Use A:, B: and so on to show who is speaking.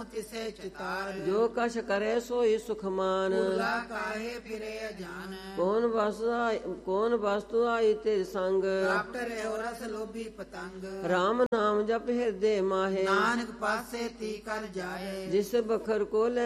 A: ਜਾਣੋ ਤਿਸੇ ਚਿਤਾਰ।
B: ਜੋ ਕਛ ਕਰੇ ਸੋਈ ਸੁਖਮਾਨ।
A: ਭੂਲਾ ਕਾਹੇ ਫਿਰੇ ਅਜਾਨ।
B: ਕੌਣ ਵਸਤੂ ਆਈ ਤੇ ਸੰਗ।
A: ਪ੍ਰਾਪਤ ਰਹਿਓ ਰਸ ਲੋਭੀ ਪਤੰਗ।
B: RAM ਨਾਮ ਜਪ ਹਿਰਦੇ ਮਾਹੇ।
A: ਨਾਨਕ ਪਾਸੇ ਤੀ ਕਰ ਜਾਏ।
B: ਜਿਸ ਬਖਰ ਕੋ ਲੈ